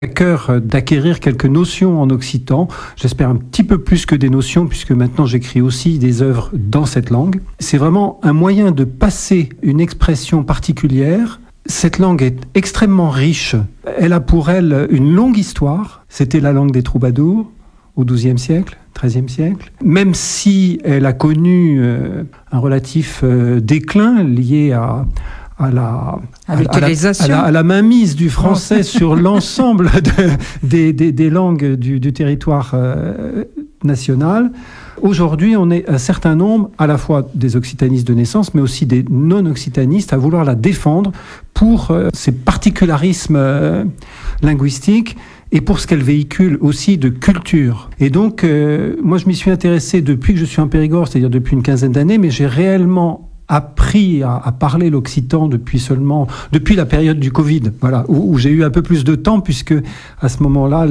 À cœur d'acquérir quelques notions en occitan. J'espère un petit peu plus que des notions, puisque maintenant j'écris aussi des œuvres dans cette langue. C'est vraiment un moyen de passer une expression particulière. Cette langue est extrêmement riche. Elle a pour elle une longue histoire. C'était la langue des troubadours au XIIe siècle, XIIIe siècle. Même si elle a connu un relatif déclin lié à la mainmise du français sur l'ensemble des langues du territoire national. Aujourd'hui, on est un certain nombre, à la fois des occitanistes de naissance, mais aussi des non-occitanistes, à vouloir la défendre pour ses particularismes linguistiques et pour ce qu'elle véhicule aussi de culture. Et donc, moi, je m'y suis intéressé depuis que je suis en Périgord, c'est-à-dire depuis une quinzaine d'années, mais j'ai réellement appris à parler l'occitan depuis la période du Covid, voilà, où j'ai eu un peu plus de temps, puisque à ce moment-là,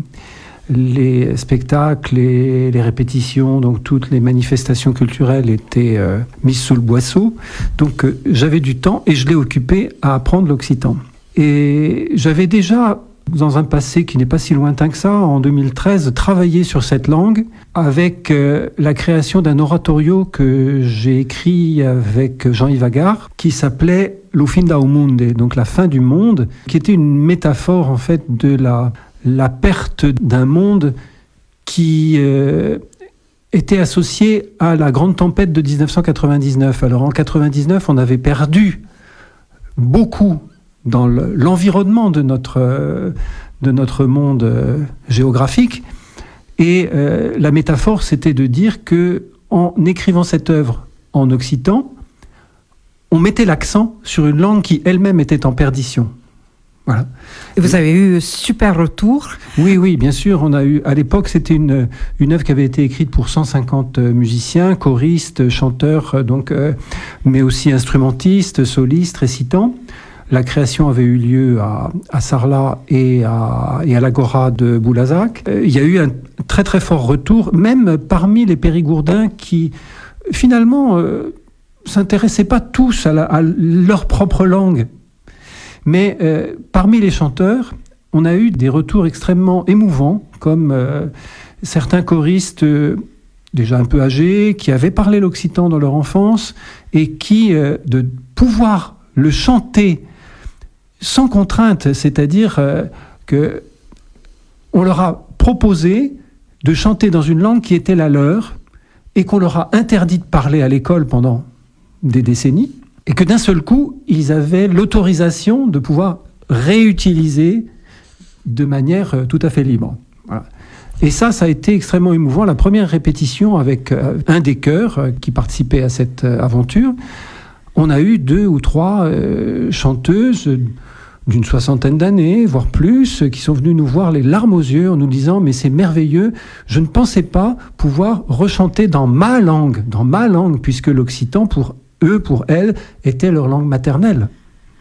les spectacles, les répétitions, donc toutes les manifestations culturelles étaient mises sous le boisseau. Donc j'avais du temps et je l'ai occupé à apprendre l'occitan. Et j'avais déjà, dans un passé qui n'est pas si lointain que ça, en 2013, travaillé sur cette langue avec la création d'un oratorio que j'ai écrit avec Jean-Yves Agard, qui s'appelait « Lo fin do mundo », donc la fin du monde, qui était une métaphore en fait de la perte d'un monde qui était associé à la grande tempête de 1999. Alors en 1999, on avait perdu beaucoup dans l'environnement de notre monde géographique. Et la métaphore, c'était de dire que en écrivant cette œuvre en occitan, on mettait l'accent sur une langue qui elle-même était en perdition. Voilà. Et vous avez eu super retour? Oui, bien sûr. On a eu, à l'époque, c'était une œuvre qui avait été écrite pour 150 musiciens, choristes, chanteurs, mais aussi instrumentistes, solistes, récitants. La création avait eu lieu à Sarlat et à l'Agora de Boulazac. Il y a eu un très très fort retour, même parmi les périgourdins qui, finalement, s'intéressaient pas tous à leur propre langue. Mais parmi les chanteurs, on a eu des retours extrêmement émouvants, comme certains choristes déjà un peu âgés, qui avaient parlé l'occitan dans leur enfance, et qui, de pouvoir le chanter sans contrainte, c'est-à-dire que on leur a proposé de chanter dans une langue qui était la leur et qu'on leur a interdit de parler à l'école pendant des décennies, et que d'un seul coup, ils avaient l'autorisation de pouvoir réutiliser de manière tout à fait libre. Voilà. Et ça a été extrêmement émouvant. La première répétition avec un des chœurs qui participait à cette aventure, on a eu 2 ou 3 chanteuses d'une 60aine d'années, voire plus, qui sont venues nous voir les larmes aux yeux en nous disant « Mais c'est merveilleux, je ne pensais pas pouvoir rechanter dans ma langue, puisque l'occitan, pour eux, pour elles, était leur langue maternelle. »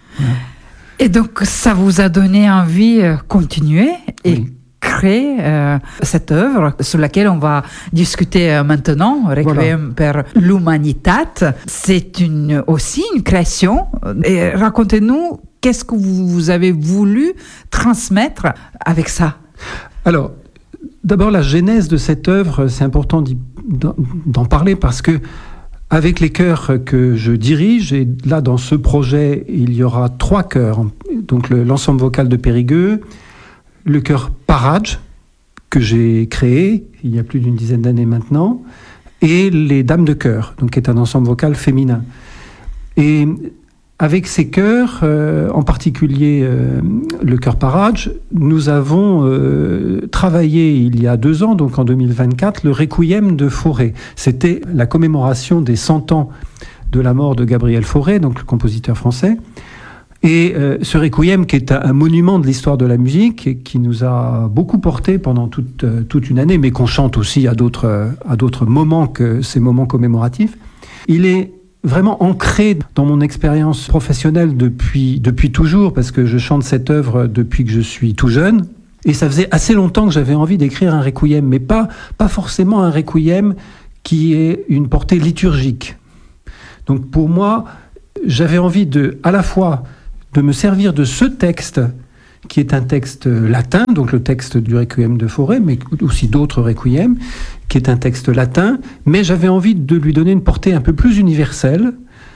Et donc, ça vous a donné envie de continuer et créer cette œuvre sur laquelle on va discuter maintenant, Requiem per l'Humanitat. C'est aussi une création. Et racontez-nous, qu'est-ce que vous avez voulu transmettre avec ça? Alors, d'abord, la genèse de cette œuvre, c'est important d'en parler parce que avec les chœurs que je dirige, et là, dans ce projet, il y aura 3 chœurs. Donc, l'ensemble vocal de Périgueux, le chœur Parage, que j'ai créé il y a plus d'une dizaine d'années maintenant, et les Dames de chœur, donc qui est un ensemble vocal féminin. Et avec ces chœurs, en particulier le chœur Parage, nous avons travaillé il y a 2 ans, donc en 2024, le Requiem de Fauré. C'était la commémoration des 100 ans de la mort de Gabriel Fauré, donc le compositeur français. Et ce Requiem, qui est un monument de l'histoire de la musique, et qui nous a beaucoup porté pendant toute une année, mais qu'on chante aussi à d'autres moments que ces moments commémoratifs, il est vraiment ancré dans mon expérience professionnelle depuis toujours, parce que je chante cette œuvre depuis que je suis tout jeune. Et ça faisait assez longtemps que j'avais envie d'écrire un requiem, mais pas forcément un requiem qui ait une portée liturgique. Donc pour moi, j'avais envie à la fois de me servir de ce texte qui est un texte latin, donc le texte du Requiem de Fauré, mais aussi d'autres requiems, qui est un texte latin, mais j'avais envie de lui donner une portée un peu plus universelle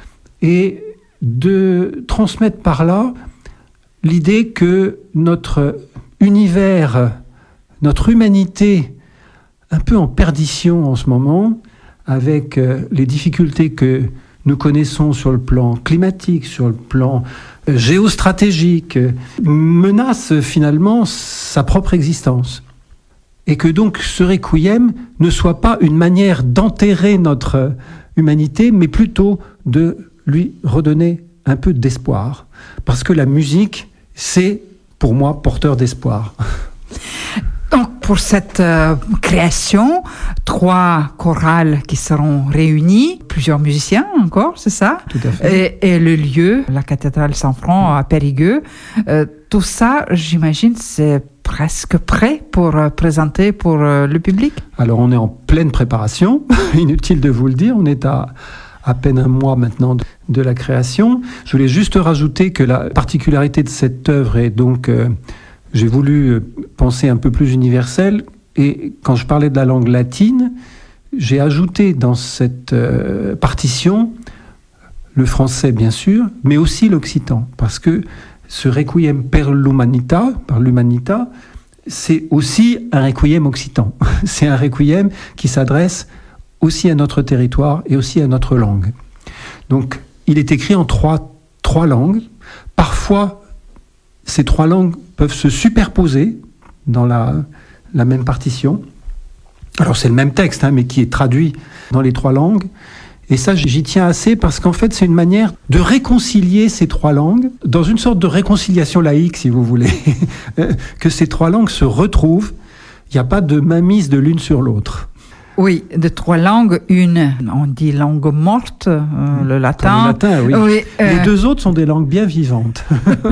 et de transmettre par là l'idée que notre univers, notre humanité, un peu en perdition en ce moment, avec les difficultés que nous connaissons sur le plan climatique, sur le plan géostratégique, menace finalement sa propre existence. Et que donc ce requiem ne soit pas une manière d'enterrer notre humanité, mais plutôt de lui redonner un peu d'espoir. Parce que la musique, c'est pour moi porteur d'espoir. Donc pour cette création, 3 chorales qui seront réunies, plusieurs musiciens encore, c'est ça? Tout à fait. Et le lieu, la cathédrale Saint-Front à Périgueux. Tout ça, j'imagine, c'est presque prêt pour présenter pour le public? Alors on est en pleine préparation, inutile de vous le dire, on est à peine un mois maintenant de la création. Je voulais juste rajouter que la particularité de cette œuvre est donc... j'ai voulu penser un peu plus universel, et quand je parlais de la langue latine, j'ai ajouté dans cette partition le français bien sûr, mais aussi l'occitan, parce que ce requiem per l'humanità, par l'humanità, c'est aussi un requiem occitan. C'est un requiem qui s'adresse aussi à notre territoire et aussi à notre langue. Donc, il est écrit en trois langues. Parfois, ces 3 langues peuvent se superposer dans la même partition. Alors c'est le même texte, mais qui est traduit dans les 3 langues. Et ça, j'y tiens assez parce qu'en fait, c'est une manière de réconcilier ces 3 langues, dans une sorte de réconciliation laïque, si vous voulez, que ces 3 langues se retrouvent. Il n'y a pas de mainmise de l'une sur l'autre. Oui, de 3 langues, une, on dit langue morte, le latin. Le latin, oui. Oui, les 2 autres sont des langues bien vivantes.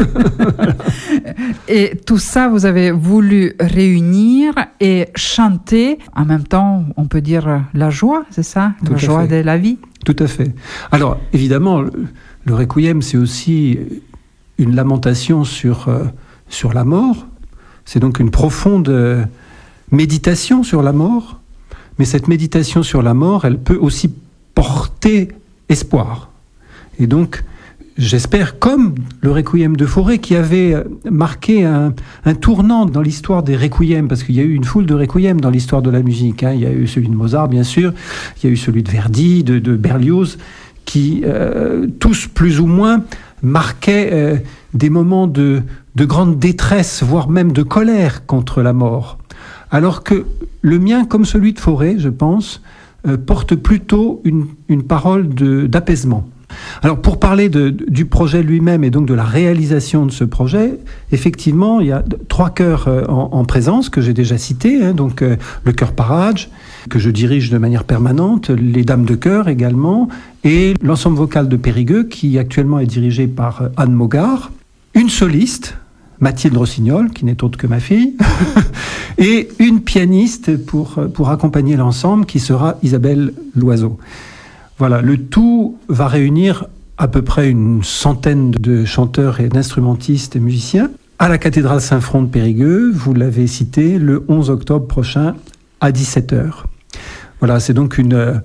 Et tout ça, vous avez voulu réunir et chanter, en même temps, on peut dire la joie, c'est ça? La joie de la vie? Tout à fait. Alors, évidemment, le requiem, c'est aussi une lamentation sur la mort. C'est donc une profonde méditation sur la mort. Mais cette méditation sur la mort, elle peut aussi porter espoir. Et donc, j'espère, comme le Requiem de Fauré, qui avait marqué un tournant dans l'histoire des requiems, parce qu'il y a eu une foule de requiems dans l'histoire de la musique. Il y a eu celui de Mozart, bien sûr, il y a eu celui de Verdi, de Berlioz, qui tous, plus ou moins, marquaient des moments de grande détresse, voire même de colère contre la mort. Alors que le mien, comme celui de Fauré, je pense, porte plutôt une parole d'apaisement. Alors pour parler du projet lui-même et donc de la réalisation de ce projet, effectivement, il y a 3 chœurs en présence que j'ai déjà cités, donc le chœur Parage, que je dirige de manière permanente, les Dames de chœur également, et l'ensemble vocal de Périgueux, qui actuellement est dirigé par Anne Mogard, une soliste, Mathilde Rossignol, qui n'est autre que ma fille, et une pianiste pour accompagner l'ensemble, qui sera Isabelle Loiseau. Voilà, le tout va réunir à peu près une centaine de chanteurs et d'instrumentistes et musiciens à la cathédrale Saint-Front de Périgueux, vous l'avez cité, le 11 octobre prochain à 17h. Voilà, c'est donc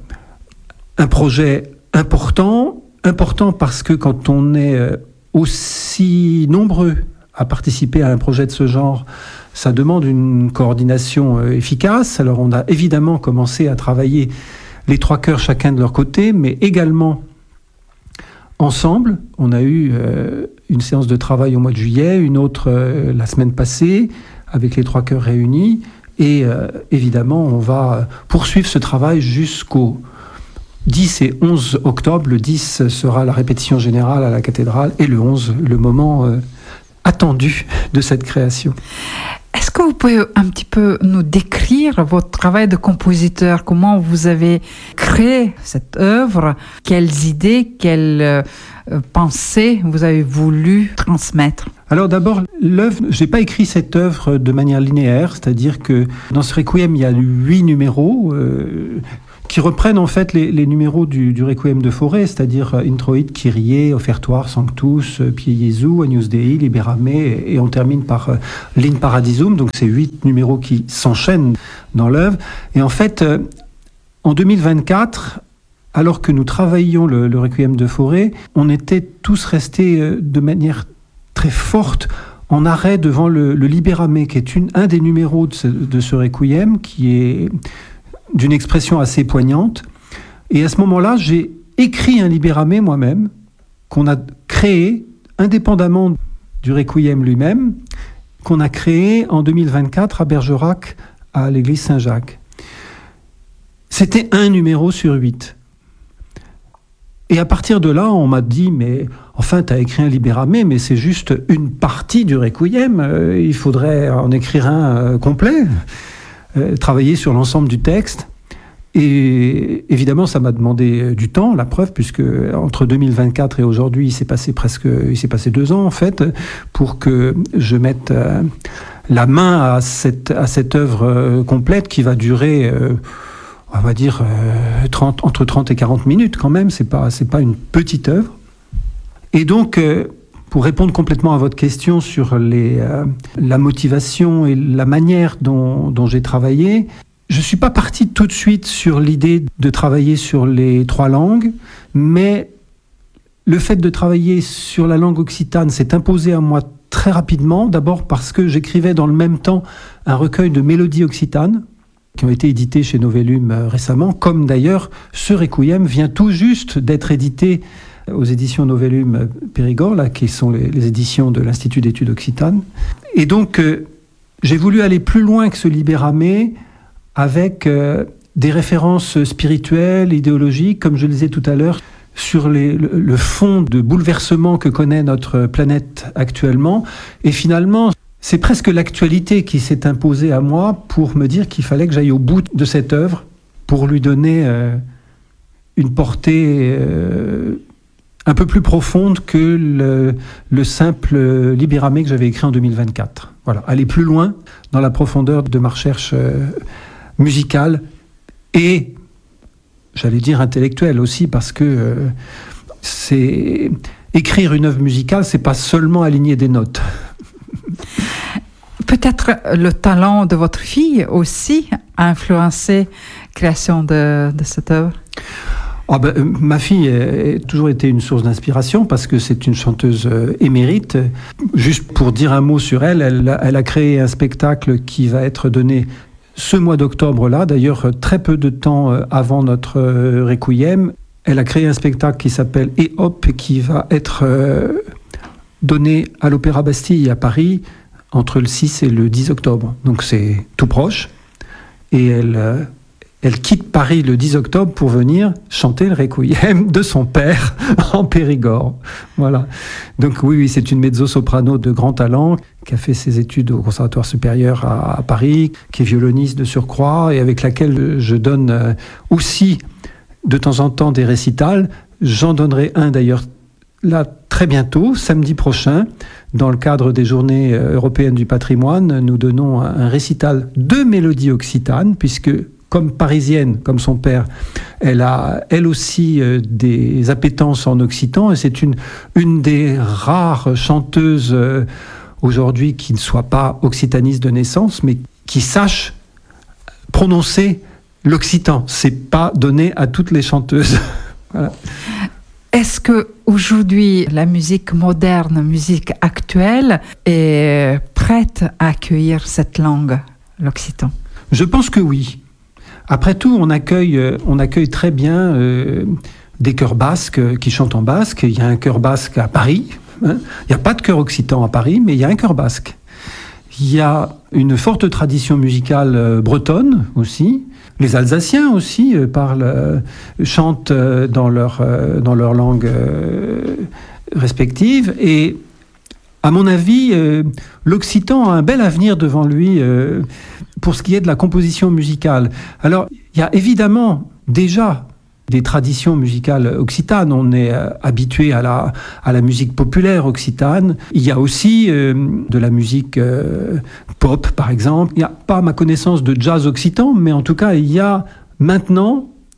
un projet important parce que quand on est aussi nombreux à participer à un projet de ce genre, ça demande une coordination efficace. Alors on a évidemment commencé à travailler les 3 chœurs chacun de leur côté, mais également ensemble. On a eu une séance de travail au mois de juillet, une autre la semaine passée, avec les 3 chœurs réunis. Et évidemment, on va poursuivre ce travail jusqu'au 10 et 11 octobre. Le 10 sera la répétition générale à la cathédrale et le 11, le moment attendu de cette création. Est-ce que vous pouvez un petit peu nous décrire votre travail de compositeur? Comment vous avez créé cette œuvre? Quelles idées, quelles pensées vous avez voulu transmettre? Alors d'abord, l'œuvre, je n'ai pas écrit cette œuvre de manière linéaire, c'est-à-dire que dans ce requiem, il y a 8 numéros qui reprennent en fait les numéros du Requiem de Fauré, c'est-à-dire Introit, Kyrie, Offertoire, Sanctus, Pie Jesu, Agnus Dei, Libera Me, et on termine par l'In Paradisum. Donc c'est 8 numéros qui s'enchaînent dans l'œuvre. Et en fait, en 2024, alors que nous travaillions le Requiem de Fauré, on était tous restés de manière très forte en arrêt devant le Libera Me, qui est un des numéros de ce Requiem, qui est d'une expression assez poignante. Et à ce moment-là, j'ai écrit un Libera Me moi-même, qu'on a créé indépendamment du Requiem lui-même, qu'on a créé en 2024 à Bergerac, à l'église Saint-Jacques. C'était un numéro sur 8. Et à partir de là, on m'a dit, mais enfin, tu as écrit un Libera Me, mais c'est juste une partie du Requiem, il faudrait en écrire un complet, travailler sur l'ensemble du texte. Et évidemment, ça m'a demandé du temps, la preuve, puisque entre 2024 et aujourd'hui, il s'est passé 2 ans, en fait, pour que je mette la main à cette œuvre complète qui va durer... on va dire entre 30 et 40 minutes quand même, c'est pas une petite œuvre. Et donc, pour répondre complètement à votre question sur la motivation et la manière dont j'ai travaillé, je ne suis pas parti tout de suite sur l'idée de travailler sur les 3 langues, mais le fait de travailler sur la langue occitane s'est imposé à moi très rapidement, d'abord parce que j'écrivais dans le même temps un recueil de mélodies occitanes, qui ont été édités chez Novellum récemment, comme d'ailleurs ce Requiem vient tout juste d'être édité aux éditions Novellum Périgord, là, qui sont les éditions de l'Institut d'études occitanes. Et donc, j'ai voulu aller plus loin que ce Libera Me avec des références spirituelles, idéologiques, comme je le disais tout à l'heure, sur le fond de bouleversement que connaît notre planète actuellement. Et finalement, c'est presque l'actualité qui s'est imposée à moi pour me dire qu'il fallait que j'aille au bout de cette œuvre pour lui donner une portée un peu plus profonde que le simple Libera Me que j'avais écrit en 2024. Voilà, aller plus loin dans la profondeur de ma recherche musicale et, j'allais dire, intellectuelle aussi, parce que c'est écrire une œuvre musicale, c'est pas seulement aligner des notes. Peut-être le talent de votre fille aussi a influencé la création de cette œuvre. Ma fille a toujours été une source d'inspiration parce que c'est une chanteuse émérite. Juste pour dire un mot sur elle a créé un spectacle qui va être donné ce mois d'octobre-là, d'ailleurs très peu de temps avant notre Requiem. Elle a créé un spectacle qui s'appelle « Et hop » qui va être donné à l'Opéra Bastille à Paris entre le 6 et le 10 octobre. Donc c'est tout proche. Et elle quitte Paris le 10 octobre pour venir chanter le Requiem de son père en Périgord. Voilà. Donc oui, c'est une mezzo-soprano de grand talent qui a fait ses études au Conservatoire supérieur à Paris, qui est violoniste de surcroît et avec laquelle je donne aussi de temps en temps des récitals. J'en donnerai un d'ailleurs là très bientôt, samedi prochain, dans le cadre des Journées européennes du patrimoine. Nous donnons un récital de mélodies occitanes, puisque comme parisienne, comme son père, elle a elle aussi des appétences en occitan, et c'est une des rares chanteuses aujourd'hui qui ne soit pas occitaniste de naissance, mais qui sache prononcer l'occitan. C'est pas donné à toutes les chanteuses. Voilà. Est-ce que aujourd'hui la musique moderne, musique actuelle, est prête à accueillir cette langue, l'occitan? Je pense que oui. Après tout, on accueille très bien des chœurs basques qui chantent en basque. Il y a un chœur basque à Paris. Il n'y a pas de chœur occitan à Paris, mais il y a un chœur basque. Il y a une forte tradition musicale bretonne aussi. Les Alsaciens aussi chantent dans leur langue respective. Et à mon avis, l'occitan a un bel avenir devant lui pour ce qui est de la composition musicale. Alors, il y a évidemment déjà des traditions musicales occitanes. On est habitué à la musique populaire occitane. Il y a aussi de la musique pop, par exemple. Il n'y a pas, à ma connaissance, de jazz occitan, mais en tout cas, il y a maintenant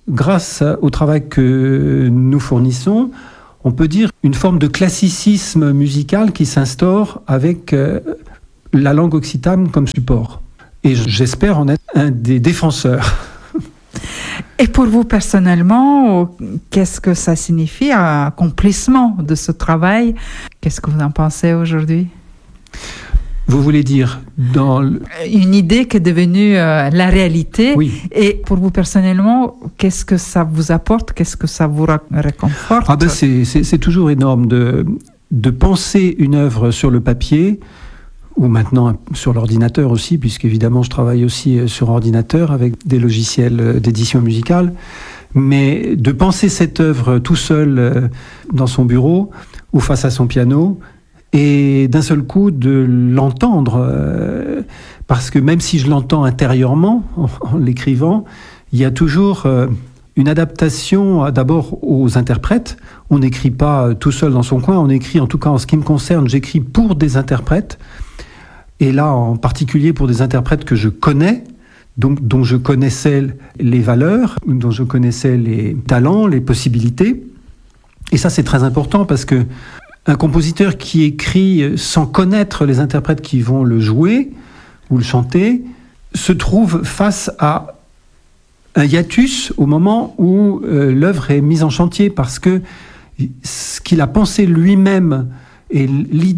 grâce au travail que nous fournissons, on peut dire une forme de classicisme musical qui s'instaure avec la langue occitane comme support. Et j'espère en être un des défenseurs. Et pour vous personnellement, qu'est-ce que ça signifie, accomplissement de ce travail? Qu'est-ce que vous en pensez aujourd'hui? Vous voulez dire une idée qui est devenue la réalité. Oui. Et pour vous personnellement, qu'est-ce que ça vous apporte? Qu'est-ce que ça vous réconforte? C'est toujours énorme de penser une œuvre sur le papier, ou maintenant sur l'ordinateur aussi, puisqu'évidemment je travaille aussi sur ordinateur avec des logiciels d'édition musicale, mais de penser cette œuvre tout seul dans son bureau ou face à son piano, et d'un seul coup de l'entendre, parce que même si je l'entends intérieurement en l'écrivant, il y a toujours une adaptation d'abord aux interprètes. On n'écrit pas tout seul dans son coin, on écrit, en tout cas en ce qui me concerne, j'écris pour des interprètes, et là en particulier pour des interprètes que je connais, dont je connaissais les valeurs, dont je connaissais les talents, les possibilités. Et ça c'est très important parce que un compositeur qui écrit sans connaître les interprètes qui vont le jouer ou le chanter se trouve face à un hiatus au moment où l'œuvre est mise en chantier, parce que ce qu'il a pensé lui-même et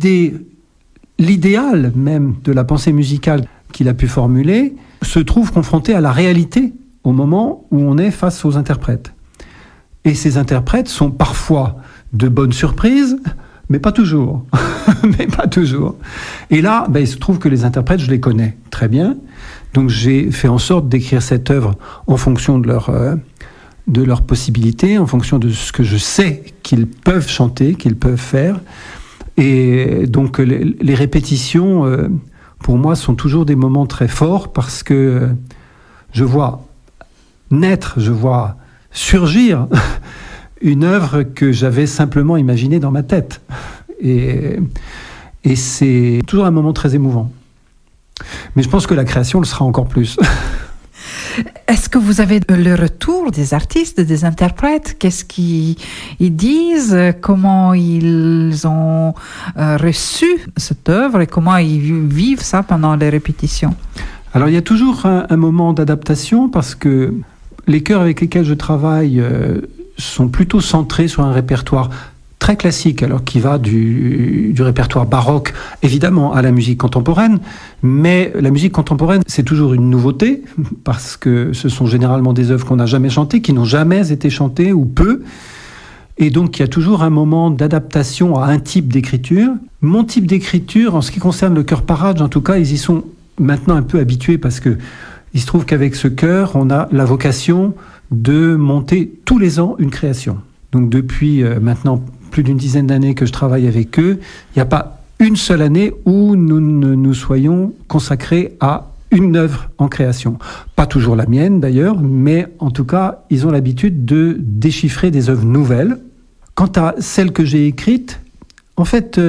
l'idéal même de la pensée musicale qu'il a pu formuler se trouve confronté à la réalité au moment où on est face aux interprètes. Et ces interprètes sont parfois de bonnes surprises, mais pas toujours. Mais pas toujours. Et là, il se trouve que les interprètes, je les connais très bien. Donc j'ai fait en sorte d'écrire cette œuvre en fonction de leurs possibilités, en fonction de ce que je sais qu'ils peuvent chanter, qu'ils peuvent faire. Et donc les répétitions, pour moi, sont toujours des moments très forts, parce que je vois naître, je vois surgir une œuvre que j'avais simplement imaginée dans ma tête. Et c'est toujours un moment très émouvant. Mais je pense que la création le sera encore plus. Est-ce que vous avez le retour des artistes, des interprètes? Qu'est-ce qu'ils disent? Comment ils ont reçu cette œuvre et comment ils vivent ça pendant les répétitions? Alors il y a toujours un moment d'adaptation, parce que les chœurs avec lesquels je travaille sont plutôt centrés sur un répertoire très classique, alors qui va du répertoire baroque, évidemment, à la musique contemporaine. Mais la musique contemporaine, c'est toujours une nouveauté, parce que ce sont généralement des œuvres qu'on n'a jamais chantées, qui n'ont jamais été chantées, ou peu. Et donc, il y a toujours un moment d'adaptation à un type d'écriture. Mon type d'écriture, en ce qui concerne le chœur Parade, en tout cas, ils y sont maintenant un peu habitués, parce que il se trouve qu'avec ce chœur, on a la vocation de monter tous les ans une création. Donc depuis maintenant plus d'une dizaine d'années que je travaille avec eux, il n'y a pas une seule année où nous ne nous soyons consacrés à une œuvre en création. Pas toujours la mienne d'ailleurs, mais en tout cas, ils ont l'habitude de déchiffrer des œuvres nouvelles. Quant à celles que j'ai écrites, en fait,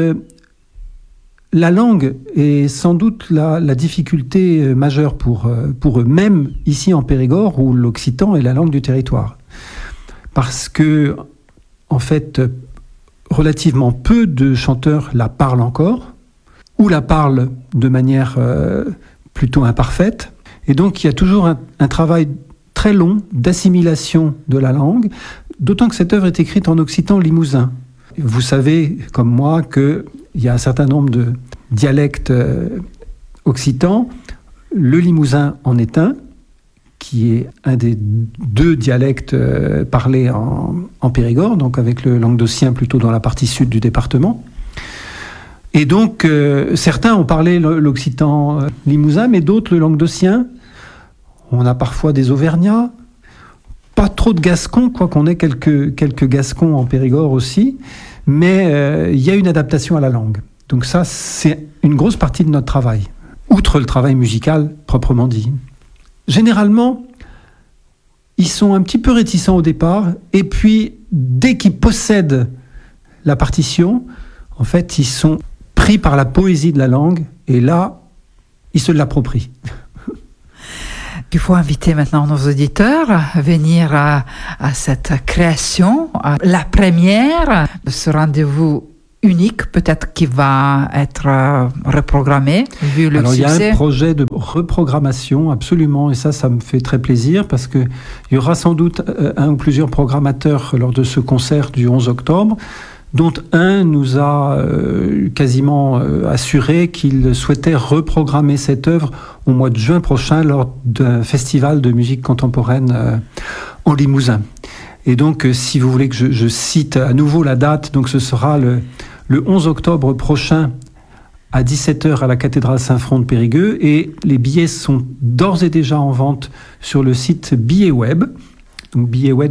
la langue est sans doute la difficulté majeure pour eux, même ici en Périgord, où l'occitan est la langue du territoire. Parce que, en fait, relativement peu de chanteurs la parlent encore, ou la parlent de manière plutôt imparfaite. Et donc, il y a toujours un travail très long d'assimilation de la langue, d'autant que cette œuvre est écrite en occitan limousin. Vous savez, comme moi, qu'il y a un certain nombre de dialectes occitans. Le limousin en est un, qui est un des deux dialectes parlés en Périgord, donc avec le languedocien plutôt dans la partie sud du département. Et donc, certains ont parlé l'occitan limousin, mais d'autres le languedocien. On a parfois des auvergnats, pas trop de gascons, quoi qu'on ait quelques gascons en Périgord aussi, mais il y a une adaptation à la langue. Donc ça, c'est une grosse partie de notre travail, outre le travail musical proprement dit. Généralement, ils sont un petit peu réticents au départ, et puis dès qu'ils possèdent la partition, en fait, ils sont pris par la poésie de la langue, et là, ils se l'approprient. Il faut inviter maintenant nos auditeurs à venir à cette création, à la première de ce rendez-vous unique, peut-être qui va être reprogrammé, vu le succès. Il y a un projet de reprogrammation, absolument, et ça me fait très plaisir, parce qu'il y aura sans doute un ou plusieurs programmateurs lors de ce concert du 11 octobre, dont un nous a quasiment assuré qu'il souhaitait reprogrammer cette œuvre au mois de juin prochain lors d'un festival de musique contemporaine en Limousin. Et donc, si vous voulez que je cite à nouveau la date, donc ce sera le 11 octobre prochain à 17h à la cathédrale Saint-Front de Périgueux, et les billets sont d'ores et déjà en vente sur le site Billetweb, donc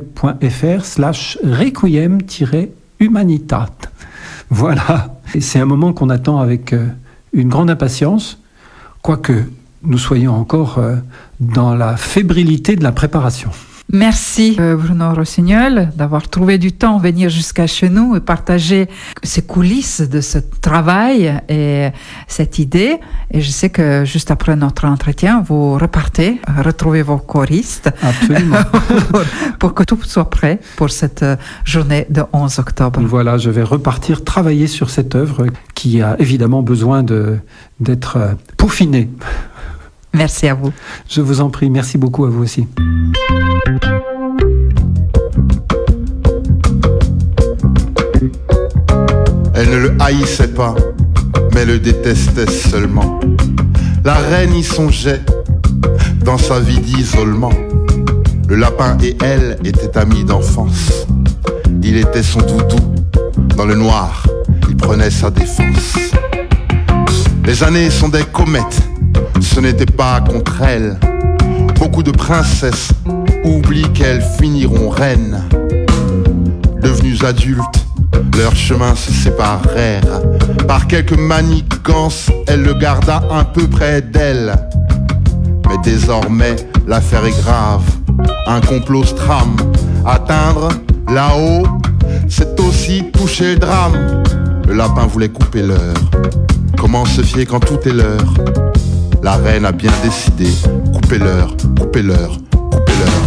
billetweb.fr/requiem-humanitat. Voilà, et c'est un moment qu'on attend avec une grande impatience, quoique nous soyons encore dans la fébrilité de la préparation. Merci Bruno Rossignol d'avoir trouvé du temps de venir jusqu'à chez nous et partager ces coulisses de ce travail et cette idée. Et je sais que juste après notre entretien, vous repartez, retrouvez vos choristes. Absolument. pour que tout soit prêt pour cette journée de 11 octobre. Voilà, je vais repartir travailler sur cette œuvre qui a évidemment besoin d'être peaufinée. Merci à vous. Je vous en prie, merci beaucoup à vous aussi. Elle ne le haïssait pas, mais le détestait seulement. La reine y songeait dans sa vie d'isolement. Le lapin et elle étaient amis d'enfance. Il était son doudou, dans le noir, il prenait sa défense. Les années sont des comètes, ce n'était pas contre elles. Beaucoup de princesses oublient qu'elles finiront reines. Devenues adultes, leurs chemins se séparèrent. Par quelques manigances, elle le garda un peu près d'elle. Mais désormais, l'affaire est grave. Un complot se trame. Atteindre là-haut, c'est aussi toucher le drame. Le lapin voulait couper l'heure. Comment se fier quand tout est l'heure? La reine a bien décidé. Couper l'heure, couper l'heure.